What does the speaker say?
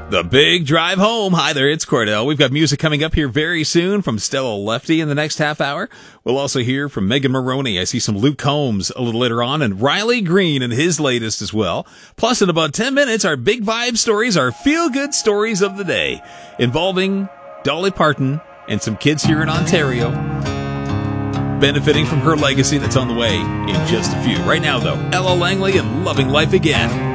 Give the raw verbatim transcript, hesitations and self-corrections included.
The Big Drive Home. Hi there, it's Cordell. We've got music coming up here very soon from Stella Lefty in the next half hour. We'll also hear from Megan Maroney. I see some Luke Combs a little later on, and Riley Green and his latest as well. Plus, in about ten minutes, our big vibe stories, our feel-good stories of the day, involving Dolly Parton and some kids here in Ontario, benefiting from her legacy that's on the way in just a few. Right now, though, Ella Langley and Loving Life Again.